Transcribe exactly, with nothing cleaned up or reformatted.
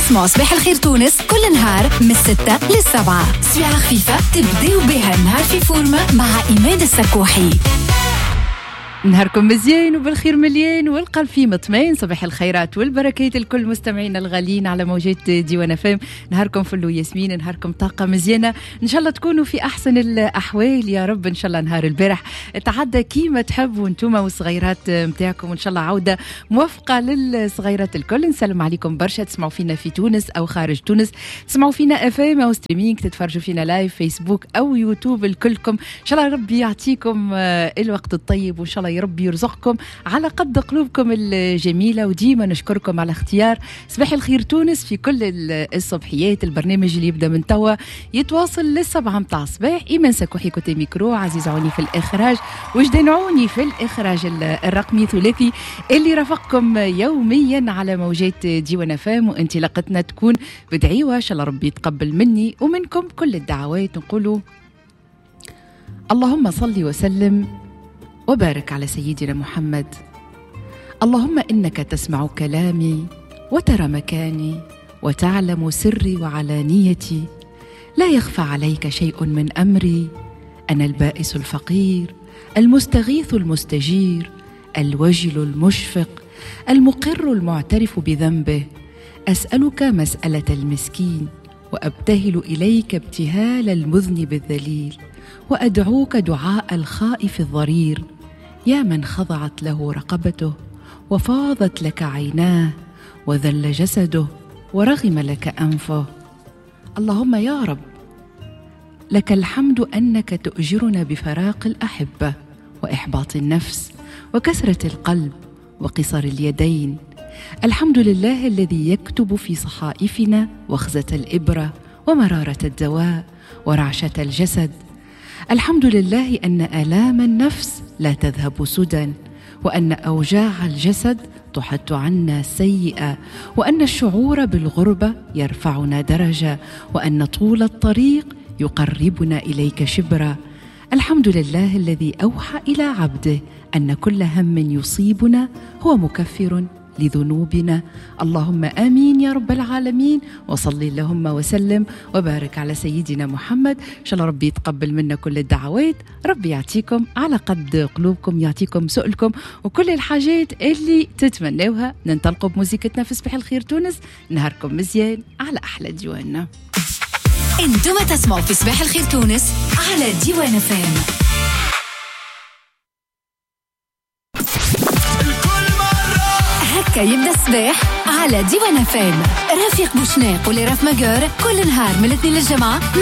تسمعوا صباح الخير تونس كل نهار من الستة للسبعة. ساعة خفيفة تبداو بها النهار في فورمة مع إيمان السكوحي. نهاركم مزيان وبالخير مليان والقلب فيه مطمئن. صباح الخيرات والبركات الكل مستمعينا الغاليين على موجات ديوان اف ام. نهاركم فلو ياسمين، نهاركم طاقه مزيانه، ان شاء الله تكونوا في احسن الاحوال يا رب. ان شاء الله نهار البارح تعدى كيما تحبوا انتوما والصغيرات نتاعكم، وان شاء الله عوده موفقه للصغيرات الكل. نسلم عليكم برشا، تسمعوا فينا في تونس او خارج تونس، تسمعوا فينا اف ام او ستريمينج، تتفرجوا فينا لايف فيسبوك او يوتيوب، الكلكم ان شاء الله ربي يعطيكم الوقت الطيب، وان شاء الله يا رب يرزقكم على قد قلوبكم الجميلة. وديما نشكركم على اختيار صباح الخير تونس في كل الصبحيات. البرنامج اللي يبدأ من توا يتواصل للسبعة متاع الصباح. إيمان سكوحي كوتي ميكرو، عزيز عوني في الإخراج، وجدان عوني في الإخراج الرقمي ثلاثي اللي رافقكم يوميا على موجات ديوان فام. وانطلاقتنا تكون بدعيوة إن شاء الله ربي يتقبل مني ومنكم كل الدعوات. نقولوا اللهم صل وسلم وبارك على سيدنا محمد. اللهم إنك تسمع كلامي وترى مكاني وتعلم سري وعلانيتي، لا يخفى عليك شيء من أمري. أنا البائس الفقير، المستغيث المستجير، الوجل المشفق، المقر المعترف بذنبه. أسألك مسألة المسكين، وأبتهل إليك ابتهال المذنب الذليل، وأدعوك دعاء الخائف الضرير. يا من خضعت له رقبته وفاضت لك عيناه وذل جسده ورغم لك أنفه. اللهم يا رب لك الحمد أنك تؤجرنا بفراق الأحبة وإحباط النفس وكسرة القلب وقصر اليدين. الحمد لله الذي يكتب في صحائفنا وخزة الإبرة ومرارة الدواء ورعشة الجسد. الحمد لله أن آلام النفس لا تذهب سدى، وأن أوجاع الجسد تحط عنا سيئة، وأن الشعور بالغربة يرفعنا درجة، وأن طول الطريق يقربنا إليك شبرا. الحمد لله الذي أوحى إلى عبده أن كل هم يصيبنا هو مكفر لذنوبنا. اللهم آمين يا رب العالمين. وصلي اللهم وسلم وبارك على سيدنا محمد. إن شاء الله ربي يتقبل منا كل الدعوات، ربي يعطيكم على قد قلوبكم، يعطيكم سؤلكم وكل الحاجات اللي تتمنوها. ننطلقوا بموسيقتنا في صباح الخير تونس. نهاركم مزيان على أحلى ديواننا. انتم تسمعوا في صباح الخير تونس على ديوان فام. هكا يبدأ الصباح على ديوان فام. رفيق بوشناق ولي راف ماجور كل نهار من الاثنين للجمعة.